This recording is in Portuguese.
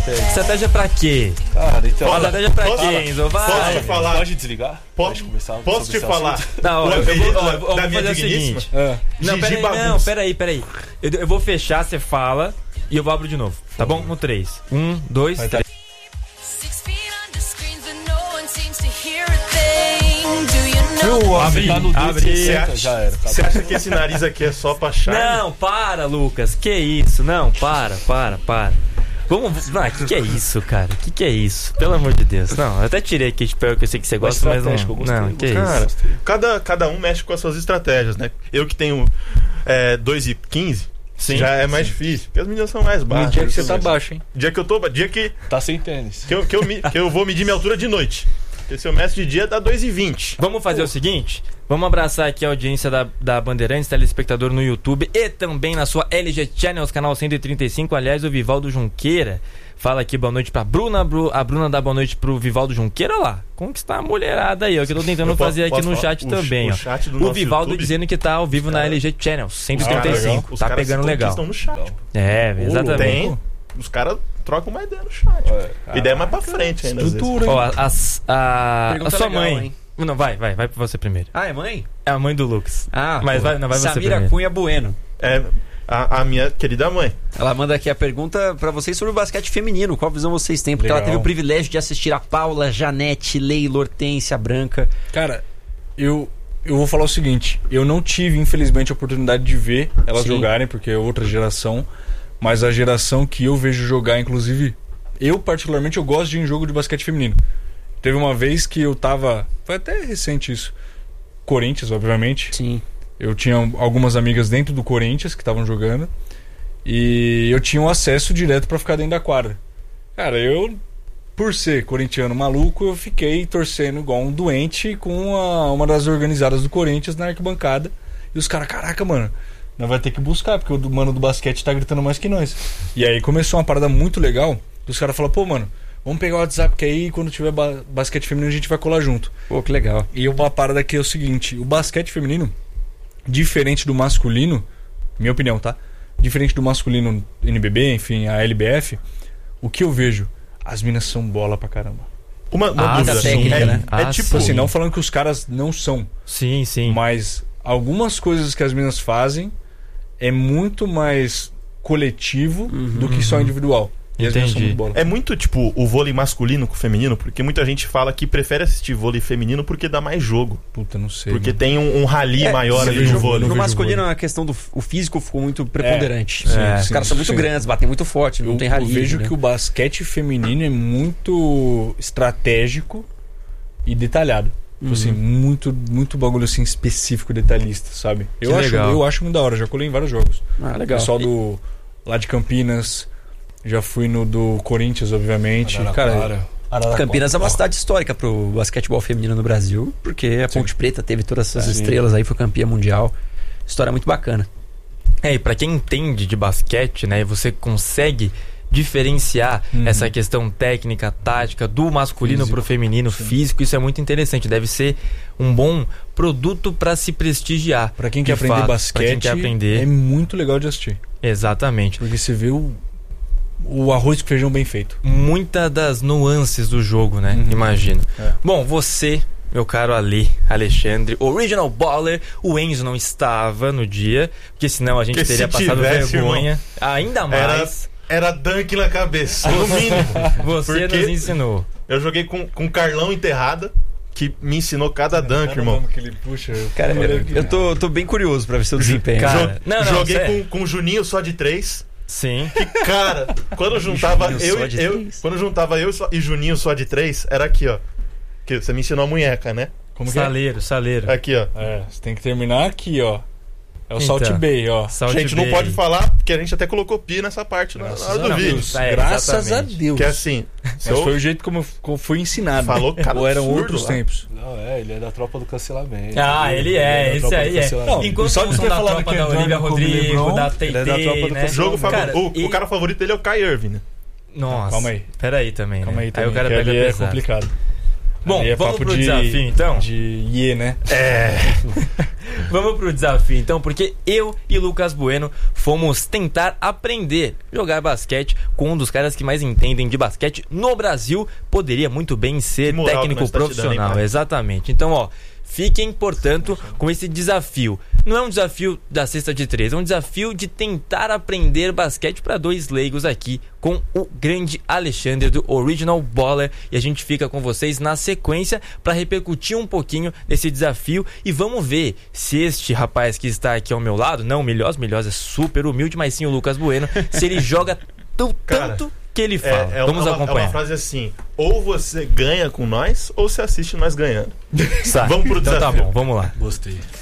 Estratégia pra quê? Cara, então... Estratégia pra quê, Enzo? Posso te falar? Pode desligar? Posso te falar? Não, eu vou fazer o seguinte. Não, Gigi peraí. Eu vou fechar, você fala e eu vou abrir de novo. Tá bom? No 3. 1, 2, 3. Abre, tá no já era. Você acha que esse nariz aqui é só pra charme? Não, para, Lucas. Que isso? Não, para. Vamos. Que é isso, cara? Que é isso? Pelo amor de Deus. Não, eu até tirei aqui de pé que eu sei que você gosta, mas não. Não, que cara, isso? Cada um mexe com as suas estratégias, né? Eu que tenho 2,15, já é mais difícil, porque as meninas são mais baixas. No dia que você tá baixo, hein? Dia que tá sem tênis. Que eu vou medir minha altura de noite. Porque se eu meço de dia dá 2,20. Vamos fazer o seguinte? Vamos abraçar aqui a audiência da Bandeirantes, telespectador no YouTube e também na sua LG Channels, canal 135. Aliás, o Vivaldo Junqueira fala aqui boa noite pra Bruna. A Bruna dá boa noite pro Vivaldo Junqueira. Olha lá, conquistar a mulherada aí, ó, que eu tô tentando fazer aqui no chat também. O Vivaldo YouTube, dizendo que tá ao vivo na LG Channels 135. Tá pegando legal. No chat. É, exatamente. Os caras trocam uma ideia no chat. Ideia mais pra frente ainda. Ó, a sua mãe. Hein? Não, vai pra você primeiro. Ah, é mãe? É a mãe do Lucas. Mas vai você Samira primeiro. Cunha Bueno. É a minha querida mãe. Ela manda aqui a pergunta pra vocês sobre o basquete feminino. Qual visão vocês têm? Porque ela teve o privilégio de assistir a Paula, Janete, Leila, Hortência, Branca. Cara, eu vou falar o seguinte. Eu não tive, infelizmente, a oportunidade de ver elas jogarem, porque é outra geração. Mas a geração que eu vejo jogar, inclusive, eu particularmente eu gosto de ir em jogo de basquete feminino. Teve uma vez que eu tava, foi até recente isso, Corinthians, obviamente. Sim. Eu tinha algumas amigas dentro do Corinthians que estavam jogando e eu tinha um acesso direto pra ficar dentro da quadra. Cara, eu, por ser corintiano maluco, eu fiquei torcendo igual um doente com uma das organizadas do Corinthians na arquibancada. E os caras, caraca, mano, nós vai ter que buscar, porque o mano do basquete tá gritando mais que nós. E aí começou uma parada muito legal. Os caras falaram, pô, mano, vamos pegar o WhatsApp, que aí quando tiver basquete feminino a gente vai colar junto. Pô, que legal. E uma parada que é o seguinte, o basquete feminino, diferente do masculino, minha opinião, tá? Diferente do masculino NBB, enfim, a LBF, o que eu vejo, as minas são bola pra caramba. Uma dúvida técnica, né? Tipo assim, não falando que os caras não são. Sim. Mas algumas coisas que as minas fazem é muito mais coletivo do que só individual. E as minas são muito bola. É muito tipo o vôlei masculino com o feminino, porque muita gente fala que prefere assistir vôlei feminino porque dá mais jogo. Puta, não sei. Porque tem um rally maior ali no vôlei. No masculino a questão do físico ficou muito preponderante. Os caras são muito grandes, batem muito forte, não tem rally. Eu vejo que o basquete feminino é muito estratégico e detalhado. Assim, muito bagulho assim específico, detalhista, sabe? Eu acho muito da hora, já colei em vários jogos. Legal. Pessoal lá de Campinas, já fui no do Corinthians, obviamente. Cara, Campinas é uma cidade histórica pro basquetebol feminino no Brasil, porque a Ponte Preta teve todas essas estrelas aí, foi campeã mundial. História muito bacana. E pra quem entende de basquete, né, você consegue diferenciar essa questão técnica, tática do masculino pro feminino, físico, isso é muito interessante, deve ser um bom produto para se prestigiar. Para quem quer aprender basquete, é muito legal de assistir. Exatamente. Porque você vê o arroz com feijão bem feito. Muitas das nuances do jogo, né? Imagino. Bom, você, meu caro Alexandre, Original Baller, o Enzo não estava no dia, porque senão a gente teria passado vergonha. Irmão, ainda mais. Era dunk na cabeça, no mínimo. Você nos ensinou. Eu joguei com o Carlão Enterrada, que me ensinou cada dunk, irmão. Que ele puxa, cara, eu tô bem curioso pra ver seu desempenho. Joguei com o Juninho só de 3. Sim. Que, cara, quando juntava eu e Juninho só de 3, era aqui, ó. Que você me ensinou a munheca, né? Como saleiro. Aqui, ó. Você tem que terminar aqui, ó. É o Salt Bay, ó. A gente não pode falar, porque a gente até colocou pi nessa parte na hora do vídeo. Graças a Deus. Que é assim. Mas foi o jeito como fui ensinado. Falou, cara. Ou eram outros tempos. Não, ele é da tropa do cancelamento. Ele é, esse aí é. Enquanto só que são da tropa da Olivia Rodrigo, da TT, né? O cara favorito dele é o Kai Irving, né? Nossa. Calma aí. Peraí também, Calma aí, aí o cara pega pesado. É complicado. Bom, vamos pro desafio então? Né? Vamos pro desafio então, porque eu e Lucas Bueno fomos tentar aprender a jogar basquete com um dos caras que mais entendem de basquete no Brasil. Poderia muito bem ser técnico profissional, exatamente. Então, ó, fiquem, portanto, com esse desafio. Não é um desafio da cesta de 3, é um desafio de tentar aprender basquete para 2 leigos aqui com o grande Alexandre do Original Baller. E a gente fica com vocês na sequência para repercutir um pouquinho desse desafio. E vamos ver se este rapaz que está aqui ao meu lado, não o Milhós é super humilde, mas sim o Lucas Bueno, se ele joga tanto que ele fala. Vamos acompanhar. É uma frase assim: ou você ganha com nós, ou você assiste nós ganhando. Vamos pro desafio. Então tá bom, vamos lá. Gostei.